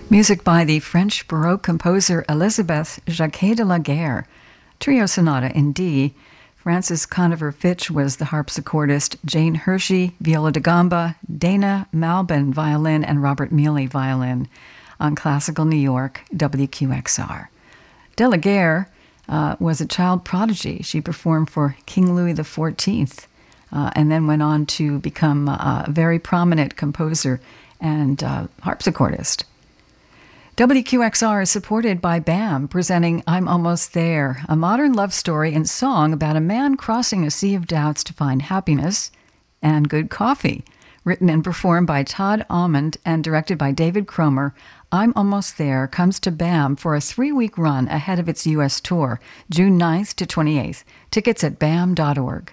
Music by the French Baroque composer Elisabeth Jacquet de la Guerre. Trio Sonata in D. Frances Conover Fitch was the harpsichordist, Jane Hershey, viola da gamba, Dana Malbin, violin, and Robert Mealy, violin. On Classical New York, WQXR. De la Guerre was a child prodigy. She performed for King Louis XIV and then went on to become a very prominent composer and harpsichordist. WQXR is supported by BAM, presenting I'm Almost There, a modern love story and song about a man crossing a sea of doubts to find happiness and good coffee. Written and performed by Todd Almond and directed by David Cromer, I'm Almost There comes to BAM for a 3-week run ahead of its U.S. tour, June 9th to 28th. Tickets at bam.org.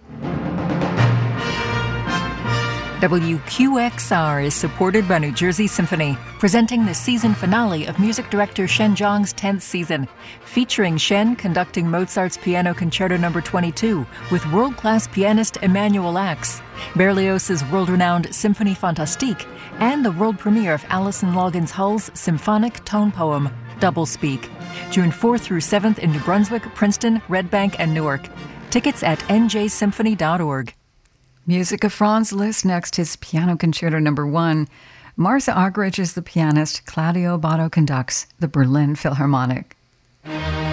WQXR is supported by New Jersey Symphony, presenting the season finale of music director Shen Zhang's 10th season, featuring Shen conducting Mozart's Piano Concerto No. 22 with world-class pianist Emanuel Ax, Berlioz's world-renowned Symphonie Fantastique, and the world premiere of Alison Loggins Hull's symphonic tone poem, Doublespeak, June 4th through 7th in New Brunswick, Princeton, Red Bank, and Newark. Tickets at njsymphony.org. Music of Franz Liszt next, his Piano Concerto No. 1. Martha Argerich is the pianist. Claudio Botto conducts the Berlin Philharmonic.